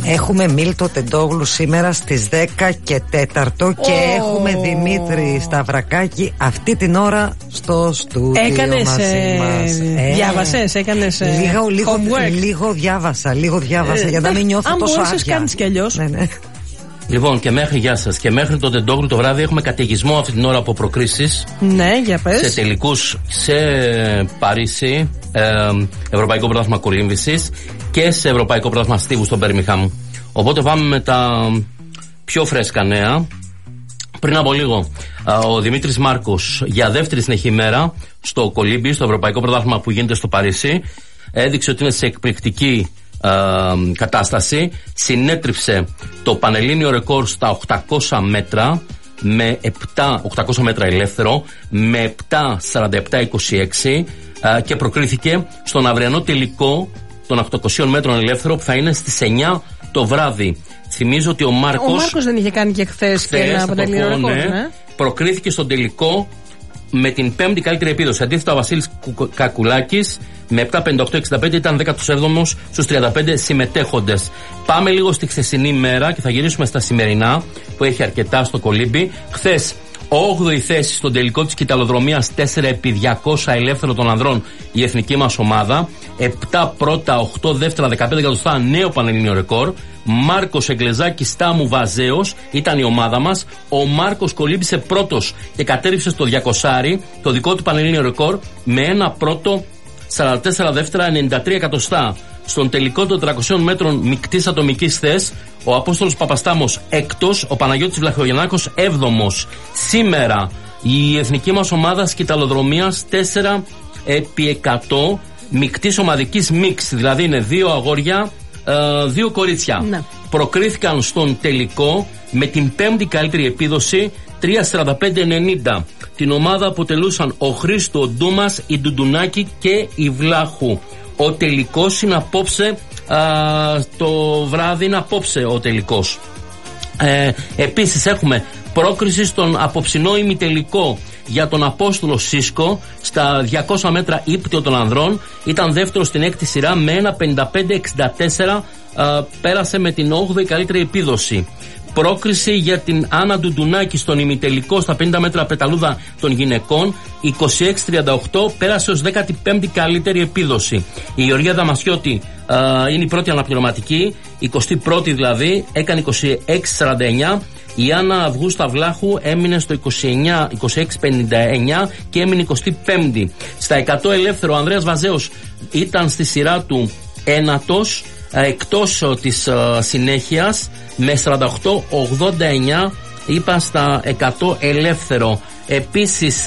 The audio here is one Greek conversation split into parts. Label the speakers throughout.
Speaker 1: Έχουμε Μίλτο Τεντόγλου σήμερα στις 10 και 4 και έχουμε Δημήτρη Σταυρακάκη αυτή την ώρα στο στούντιο.
Speaker 2: Έκανες, διάβασες, έκανες
Speaker 1: λίγο διάβασα για να μην νιώθω τόσο άδεια.
Speaker 2: Αν μπορείς κάνεις κι αλλιώς.
Speaker 1: Ναι.
Speaker 3: Λοιπόν, γεια σας. Και μέχρι το Τεντόγλου το βράδυ έχουμε καταιγισμό αυτή την ώρα από προκρίσεις.
Speaker 2: Ναι, για πες.
Speaker 3: Σε τελικούς σε Παρίσι, Ευρωπαϊκό Πρωτάθλημα Κολύμβησης και σε Ευρωπαϊκό Πρωτάθλημα Στίβου στο Μπέρμιγχαμ. Οπότε πάμε με τα πιο φρέσκα νέα. Πριν από λίγο, ο Δημήτρης Μάρκος για δεύτερη συνεχή μέρα στο Κολύμπι, στο Ευρωπαϊκό Πρωτάθλημα που γίνεται στο Παρίσι, έδειξε ότι είναι σε εκπληκτική κατάσταση. Συνέτριψε το πανελλήνιο ρεκόρ στα 800 μέτρα με 800 μέτρα ελεύθερο με 7:47:26 και προκρίθηκε στον αυριανό τελικό των 800 μέτρων ελεύθερο που θα είναι στις 9 το βράδυ. Θυμίζω ότι ο Μάρκος
Speaker 2: δεν είχε κάνει και χθες και ένα πανελλήνιο ρεκόρ, ναι.
Speaker 3: Προκρίθηκε στον τελικό με την 5η καλύτερη επίδοση. Αντίθετα, ο Βασίλης Κακουλάκης με 7:58:65 ήταν 17ος στους 35 συμμετέχοντες. Πάμε λίγο στη χθεσινή μέρα και θα γυρίσουμε στα σημερινά που έχει αρκετά στο Κολύμπι. Χθες, 8η θέση στον τελικό της κυταλοδρομίας 4x200 ελεύθερο των ανδρών η εθνική μας ομάδα. 7 πρώτα, 8 δεύτερα, 15 εκατοστά νέο πανελλήνιο ρεκόρ. Μάρκος Εγκλεζάκης Τάμου Βαζέος ήταν η ομάδα μας. Ο Μάρκος κολύμπησε πρώτος και κατέριψε στο 200 το δικό του πανελλήνιο ρεκόρ με ένα πρώτο 44 δεύτερα 93 εκατοστά. Στον τελικό των 300 μέτρων μικτής ατομικής θέσης, ο Απόστολος Παπαστάμος έκτος, ο Παναγιώτης Βλαχιογεννάκος 7ος. Σήμερα η εθνική μας ομάδα σκυταλοδρομίας 4x100 μικτής ομαδικής μίξ, δηλαδή είναι 2 αγόρια, 2 κορίτσια.
Speaker 2: Ναι.
Speaker 3: Προκρίθηκαν στον τελικό με την 5η καλύτερη επίδοση 3:45:90. Την ομάδα αποτελούσαν ο Χρήστο, ο Ντούμας, η Ντουντουνάκη και η Βλάχου. Ο τελικός είναι απόψε, το βράδυ είναι απόψε ο τελικός. Επίσης έχουμε πρόκριση στον απόψινό ημιτελικό για τον Απόστολο Σίσκο στα 200 μέτρα ύπτιο των ανδρών. Ήταν δεύτερο στην έκτη σειρά με 1:55:64, πέρασε με την 8η καλύτερη επίδοση. Πρόκριση για την Άννα Ντουντουνάκη στον ημιτελικό στα 50 μέτρα πεταλούδα των γυναικών, 26:38, πέρασε ως 15η καλύτερη επίδοση. Η Γεωργία Δαμασιώτη είναι η πρώτη αναπληρωματική, 21η δηλαδή, έκανε 26:49. Η Άννα Αυγούστα Βλάχου έμεινε στο 26:59 και έμεινε 25η. Στα 100 ελεύθερο, ο Ανδρέας Βαζέος ήταν στη σειρά του ένατος, εκτός της συνέχειας με 48:89, είπα στα 100 ελεύθερο. Επίσης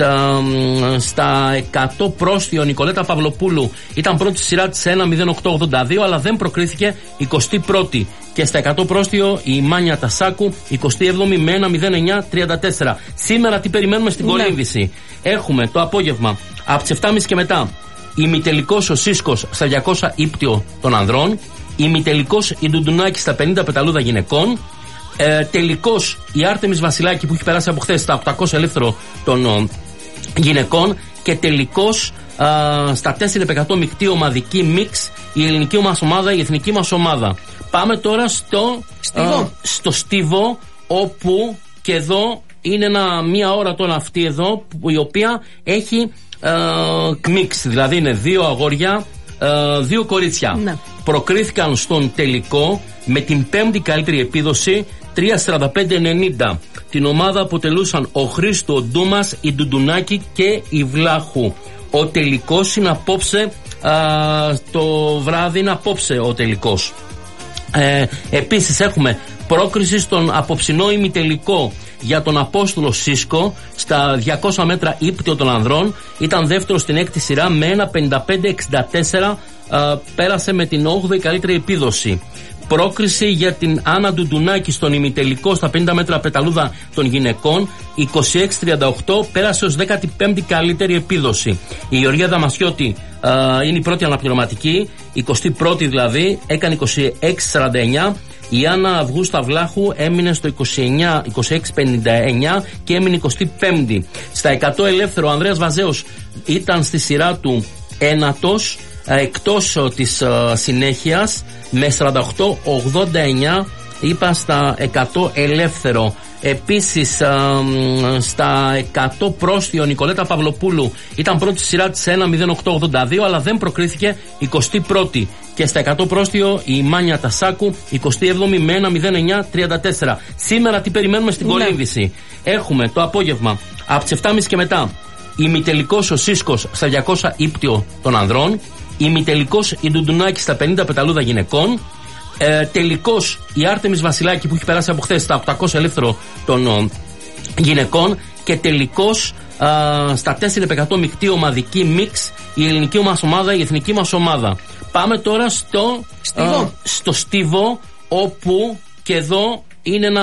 Speaker 3: στα 100 πρόστιο Νικολέτα Παυλοπούλου ήταν πρώτη στη σειρά της 1:08:82, αλλά δεν προκρίθηκε 21η. Και στα 100 πρόστιο η Μάνια Τασάκου 27η με 1:09:34. Σήμερα τι περιμένουμε στην κολύμβηση? Έχουμε το απόγευμα από τις 7.30 και μετά ημιτελικός ο Σίσκος στα 200 ύπτιο των ανδρών, ημιτελικός η Ντουντουνάκη στα 50 πεταλούδα γυναικών, τελικός η Άρτεμις Βασιλάκη που έχει περάσει από χθες στα 800 ελεύθερο των γυναικών και τελικός στα 4x100 μεικτή ομαδική μίξ η ελληνική μας ομάδα, η εθνική μας ομάδα. Πάμε τώρα στο Στίβο, όπου και εδώ είναι μία ώρα τώρα αυτή εδώ η οποία έχει μίξ, δηλαδή είναι 2 αγόρια, 2 κορίτσια.
Speaker 2: Ναι.
Speaker 3: Προκρίθηκαν στον τελικό με την 5η καλύτερη επίδοση 3:45:90. Την ομάδα αποτελούσαν ο Χρήστο, ο Ντούμας, η Ντουντουνάκη και η Βλάχου. Ο τελικός είναι απόψε, το βράδυ είναι απόψε ο τελικός. Επίσης έχουμε πρόκριση στον απόψινό ημιτελικό για τον Απόστολο Σίσκο στα 200 μέτρα ύπτιο των ανδρών. Ήταν δεύτερο στην έκτη σειρά με 1:55:64, πέρασε με την 8η καλύτερη επίδοση. Πρόκριση για την Άννα Ντουντουνάκη στον ημιτελικό στα 50 μέτρα πεταλούδα των γυναικών, 26:38, πέρασε ως 15η καλύτερη επίδοση. Η Γεωργία Δαμασιώτη είναι η πρώτη αναπληρωματική, 21η δηλαδή, έκανε 26:49. Η Άννα Αυγούστα Βλάχου έμεινε στο 26:59 και έμεινε 25η. Στα 100 ελεύθερο, ο Ανδρέας Βαζέος ήταν στη σειρά του ένατος, εκτός της συνέχειας με 48-89, είπα στα 100 ελεύθερο. Επίσης στα 100 πρόστιο Νικολέτα Παυλοπούλου ήταν πρώτη στη σειρά της 1-08-82, αλλά δεν προκρίθηκε 21η. Και στα 100 πρόστιο η Μάνια Τασάκου 27η με 1-09-34. Σήμερα τι περιμένουμε στην κολύμβηση? Έχουμε το απόγευμα από τις 7.30 και μετά ημιτελικός ο Σίσκος στα 200 ύπτιο των ανδρών, ημιτελικός η Ντουντουνάκη στα 50 πεταλούδα γυναικών, τελικός η Άρτεμις Βασιλάκη που έχει περάσει από χθες στα 800 ελεύθερο των γυναικών, και τελικός στα 4x100 μεικτή ομαδική μίξ η ελληνική μας ομάδα, η εθνική μας ομάδα. Πάμε τώρα στο Στίβο, όπου και εδώ είναι ένα